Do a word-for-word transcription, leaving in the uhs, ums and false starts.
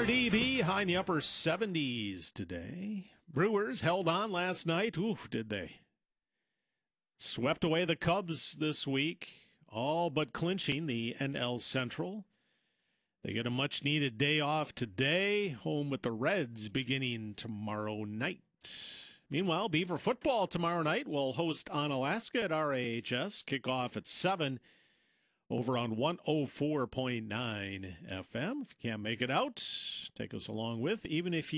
R D B, high in the upper seventies today. Brewers held on last night. Ooh, did they? Swept away the Cubs this week, all but clinching the N L Central. They get a much-needed day off today, home with the Reds beginning tomorrow night. Meanwhile, Beaver football tomorrow night will host Onalaska at R A H S. Kickoff at seven over on one oh four point nine F M. If you can't make it out, take us along with, even if you